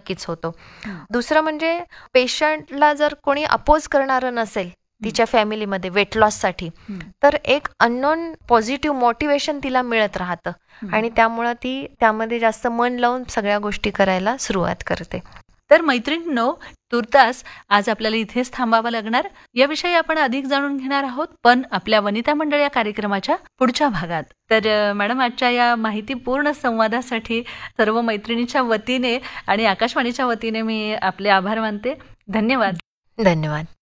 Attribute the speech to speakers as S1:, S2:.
S1: नक्कीच होतो. दुसरं म्हणजे पेशंटला जर कोणी अपोज करणारं नसेल तिच्या फॅमिलीमध्ये वेट लॉससाठी, तर एक अननोन पॉझिटिव्ह मोटिवेशन तिला मिळत राहतं आणि त्यामुळं ती त्यामध्ये जास्त मन लावून सगळ्या गोष्टी करायला सुरुवात करते.
S2: तर मैत्रिणींनो, तुर्तास आज आपल्याला इथेच थांबावं लागणार. याविषयी आपण अधिक जाणून घेणार आहोत, पण आपल्या वनिता मंडळ या कार्यक्रमाच्या पुढच्या भागात. तर मॅडम, आजच्या या माहितीपूर्ण संवादासाठी सर्व मैत्रिणीच्या वतीने आणि आकाशवाणीच्या वतीने मी आपले आभार मानते. धन्यवाद.
S1: धन्यवाद.